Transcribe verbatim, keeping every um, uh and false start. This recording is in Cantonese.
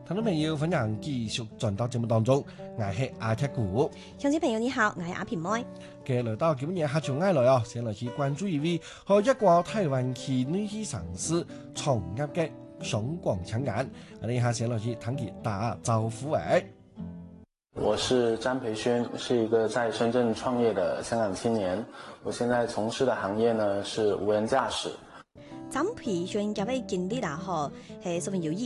聽眾朋友，歡迎繼續轉到節目當中，我係阿踢股。 鄉親朋友你好，我係阿平妹。 嘅來到今日客場挨來哦，先來去關注一位和一個台灣區女戲城市重合嘅熊廣強人，我哋一下先來去同佢打招呼誒。 我是詹培軒，是一個在深圳創業的香港青年。我現在從事的行業呢是無人駕駛。 詹培軒這位經歷啦，嗬係十分有意